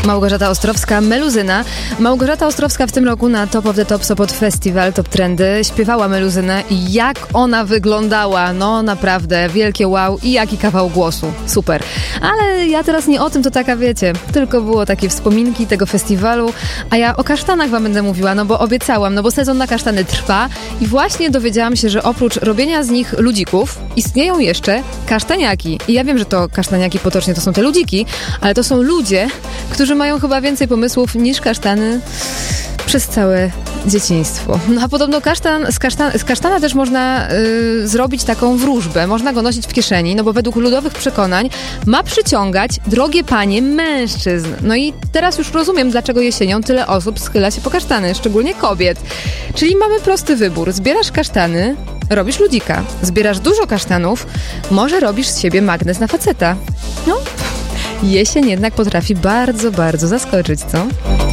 Małgorzata Ostrowska, Meluzyna. Małgorzata Ostrowska w tym roku na Top of the Top Sopot Festival, Top Trendy, śpiewała Meluzynę i jak ona wyglądała, no naprawdę, wielkie wow i jaki kawał głosu, super. Ale ja teraz nie o tym, to taka wiecie, tylko było takie wspominki tego festiwalu, a ja o kasztanach wam będę mówiła, no bo obiecałam, no bo sezon na kasztany trwa i właśnie dowiedziałam się, że oprócz robienia z nich ludzików, istnieją jeszcze kasztaniaki. I ja wiem, że to kasztaniaki potocznie to są te ludziki, ale to są ludzie, którzy mają chyba więcej pomysłów niż kasztany przez całe dzieciństwo. No a podobno z kasztana też można zrobić taką wróżbę. Można go nosić w kieszeni, no bo według ludowych przekonań ma przyciągać drogie panie mężczyzn. No i teraz już rozumiem, dlaczego jesienią tyle osób schyla się po kasztany, szczególnie kobiet. Czyli mamy prosty wybór. Zbierasz kasztany, robisz ludzika. Zbierasz dużo kasztanów, może robisz z siebie magnes na faceta. No, jesień jednak potrafi bardzo, bardzo zaskoczyć, co?